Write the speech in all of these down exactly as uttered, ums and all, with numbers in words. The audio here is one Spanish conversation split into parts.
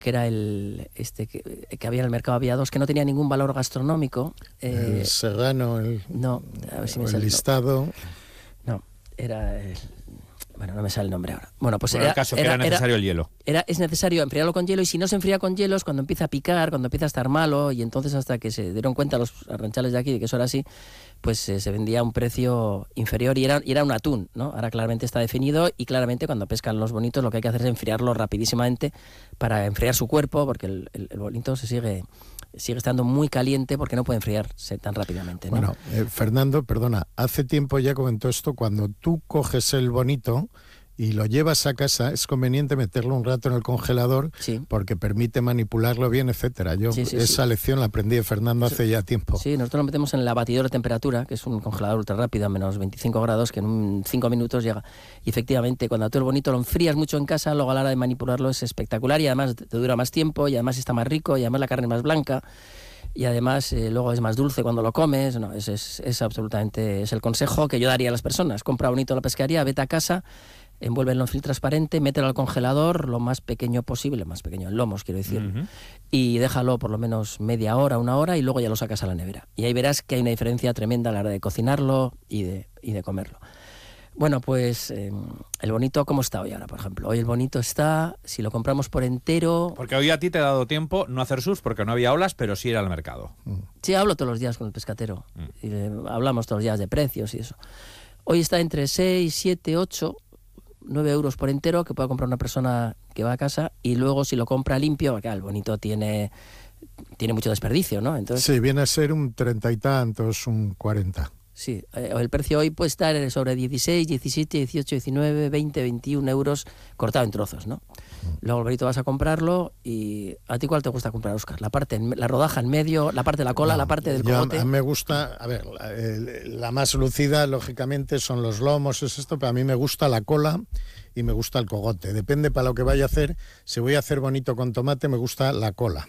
que era el este que, que había en el mercado, había dos que no tenían ningún valor gastronómico. Eh, el serrano, el, no, a ver si me el sale, listado. No, era el, bueno, no me sale el nombre ahora. Bueno, pues bueno, era, el caso que era, era necesario era, el hielo. Era, es necesario enfriarlo con hielo, y si no se enfría con hielo es cuando empieza a picar, cuando empieza a estar malo, y entonces hasta que se dieron cuenta los arranchales de aquí de que eso era así, pues eh, se vendía a un precio inferior, y era, y era un atún, ¿no? Ahora claramente está definido, y claramente cuando pescan los bonitos lo que hay que hacer es enfriarlo rapidísimamente para enfriar su cuerpo, porque el, el, el bonito se sigue... sigue estando muy caliente porque no puede enfriarse tan rápidamente, ¿no? Bueno, eh, Fernando, perdona, hace tiempo ya comentó esto, cuando tú coges el bonito y lo llevas a casa, es conveniente meterlo un rato en el congelador, sí, porque permite manipularlo bien, etcétera. Yo sí, sí, esa sí. lección la aprendí de Fernando hace ya tiempo. Sí, nosotros lo metemos en la batidora de temperatura, que es un congelador ultra rápido a menos veinticinco grados, que en cinco minutos llega. Y efectivamente, cuando tú el bonito lo enfrías mucho en casa, luego a la hora de manipularlo es espectacular, y además te dura más tiempo, y además está más rico, y además la carne es más blanca, y además eh, luego es más dulce cuando lo comes. No, es, es, es absolutamente, es el consejo que yo daría a las personas. Compra bonito en la pescadería, vete a casa, envuélvelo en film transparente, mételo al congelador lo más pequeño posible, más pequeño en lomos, quiero decir, uh-huh. y déjalo por lo menos media hora, una hora, y luego ya lo sacas a la nevera. Y ahí verás que hay una diferencia tremenda a la hora de cocinarlo y de, y de comerlo. Bueno, pues eh, el bonito, ¿cómo está hoy ahora, por ejemplo? Hoy el bonito está, si lo compramos por entero... Porque hoy a ti te he dado tiempo no hacer sus porque no había olas, pero sí ir al mercado. Sí, hablo todos los días con el pescatero. Mm. Y, eh, hablamos todos los días de precios y eso. Hoy está entre seis, siete, ocho... nueve euros por entero, que pueda comprar una persona que va a casa, y luego si lo compra limpio, porque el bonito tiene tiene mucho desperdicio, ¿no? Entonces, sí, viene a ser un treinta y tantos, un cuarenta. Sí, eh, el precio hoy puede estar sobre dieciséis, diecisiete, dieciocho, diecinueve, veinte, veintiún euros cortado en trozos, ¿no? Mm. Luego el bonito vas a comprarlo, y ¿a ti cuál te gusta comprar, Óscar? ¿La parte, en, la rodaja en medio, la parte de la cola, no, la parte del cogote? A mí me gusta, a ver, la, la más lucida, lógicamente, son los lomos, es esto, pero a mí me gusta la cola y me gusta el cogote. Depende para lo que vaya a hacer. Si voy a hacer bonito con tomate, me gusta la cola.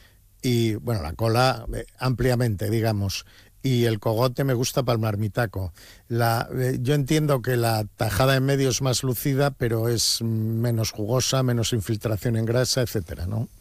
Y, bueno, la cola eh, ampliamente, digamos. Y el cogote me gusta para el marmitaco. La, eh, yo entiendo que la tajada en medio es más lucida, pero es menos jugosa, menos infiltración en grasa, etcétera, ¿no?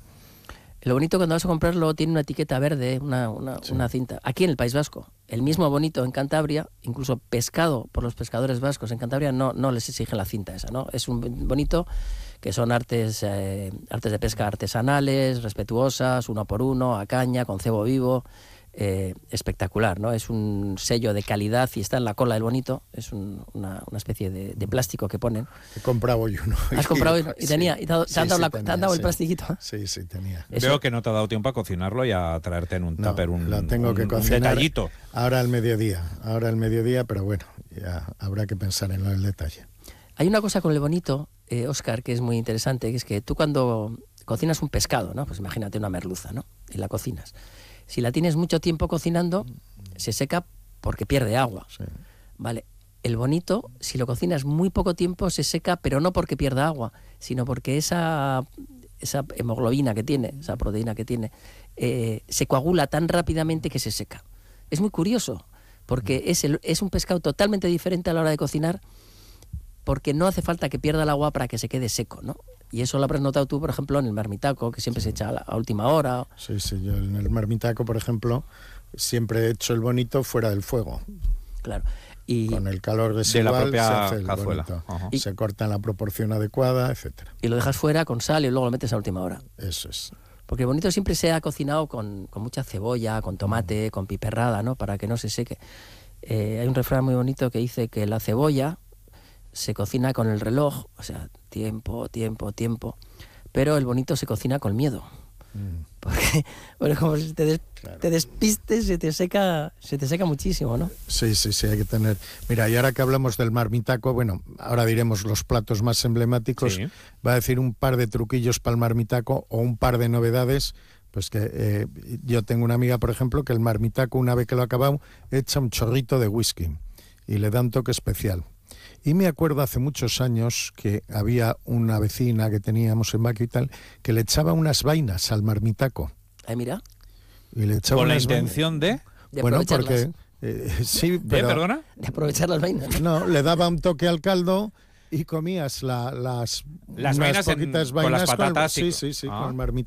Lo bonito cuando vas a comprarlo tiene una etiqueta verde, una, una, sí. una cinta. Aquí en el País Vasco, el mismo bonito en Cantabria, incluso pescado por los pescadores vascos en Cantabria, no, no les exige la cinta esa, ¿no? Es un bonito que son artes, eh, artes de pesca artesanales, respetuosas, uno por uno, a caña, con cebo vivo. Eh, espectacular, ¿no? Es un sello de calidad y está en la cola del bonito. Es un, una, una especie de, de plástico que ponen. He comprado yo uno. ¿Has comprado uno? Y tenía, sí, y te, te sí, han dado, sí, la, tenía, te han dado sí. el plastiquito. Sí, sí, tenía. Eso. Veo que no te ha dado tiempo a cocinarlo y a traerte en un no, tupper un, lo tengo un, que un cocinar detallito. Ahora al mediodía, ahora al mediodía, pero bueno, ya habrá que pensar en el detalle. Hay una cosa con el bonito, eh, Óscar, que es muy interesante, que es que tú cuando cocinas un pescado, ¿no? Pues imagínate una merluza, ¿no? Y la cocinas. Si la tienes mucho tiempo cocinando, se seca porque pierde agua. Sí. Vale. El bonito, si lo cocinas muy poco tiempo, se seca, pero no porque pierda agua, sino porque esa, esa hemoglobina que tiene, esa proteína que tiene, eh, se coagula tan rápidamente que se seca. Es muy curioso, porque es, el, es un pescado totalmente diferente a la hora de cocinar, porque no hace falta que pierda el agua para que se quede seco, ¿no? Y eso lo habrás notado tú, por ejemplo, en el marmitaco, que siempre sí. se echa a, la, a última hora. Sí, sí, yo en el marmitaco, por ejemplo, siempre he hecho el bonito fuera del fuego. Claro. Y con el calor residual de la propia se hace el cazuela. bonito. Y se corta en la proporción adecuada, etcétera. Y lo dejas fuera con sal y luego lo metes a última hora. Eso es. Porque el bonito siempre se ha cocinado con, con mucha cebolla, con tomate, mm. con piperrada, ¿no? Para que no se seque. Eh, hay un refrán muy bonito que dice que la cebolla se cocina con el reloj, o sea, tiempo, tiempo, tiempo, pero el bonito se cocina con miedo. Mm. Porque, bueno, como si te, des, claro. te despistes, se te seca, se te seca muchísimo, ¿no? Sí, sí, sí, hay que tener... Mira, y ahora que hablamos del marmitaco, bueno, ahora diremos los platos más emblemáticos, sí. Va a decir un par de truquillos para el marmitaco o un par de novedades. Pues que eh, yo tengo una amiga, por ejemplo, que el marmitaco, una vez que lo ha acabado, echa un chorrito de whisky y le da un toque especial. Y me acuerdo hace muchos años que había una vecina que teníamos en Baquio y tal, que le echaba unas vainas al marmitaco. Ay, mira. Y le echaba ¿Con la unas intención vainas. de...? de bueno, porque... Eh, sí, ¿De, pero... perdona? De aprovechar las vainas. No, le daba un toque al caldo y comías la, las, Las unas vainas en- poquitas con las vainas patatas y sí, con- sí, sí, Ah. con marmita.